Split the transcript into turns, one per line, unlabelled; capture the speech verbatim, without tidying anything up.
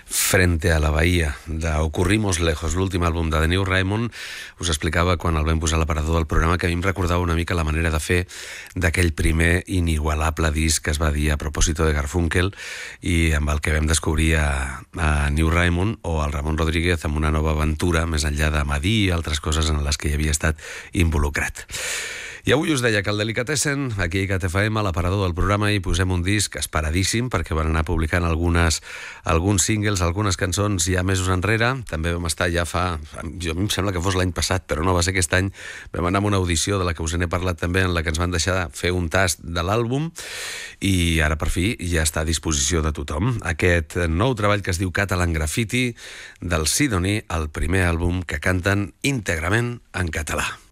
Frente a la Bahía, de Ocurrimos Lejos, l'últim àlbum de The New Raymond. Us explicava quan el vam posar a l'aparador del programa que a mi em recordava una mica la manera de fer d'aquell primer inigualable disc que es va dir A propòsito de Garfunkel i amb el que vam descobrir a, a New Raymond o al Ramon Rodríguez amb una nova aventura més enllà de Madí i altres coses en les que hi havia estat involucrat. I avui us deia que el Delicatessen, aquí a I C A T F M, a l'aparador del programa, hi posem un disc esperadíssim perquè van anar publicant algunes, alguns singles, algunes cançons ja mesos enrere. També vam estar ja fa... Jo, a mi em sembla que fos l'any passat, però no va ser aquest any. Vam anar amb una audició de la que us n'he parlat també, en la que ens van deixar fer un tast de l'àlbum i ara per fi ja està a disposició de tothom. Aquest nou treball que es diu Catalan Graffiti del Sidoní, el primer àlbum que canten íntegrament en català.